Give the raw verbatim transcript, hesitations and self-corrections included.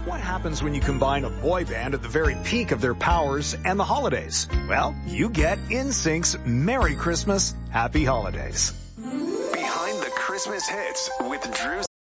What happens when you combine a boy band at the very peak of their powers and the holidays? Well, you get N Sync's Merry Christmas, Happy Holidays. Behind the Christmas hits with Drew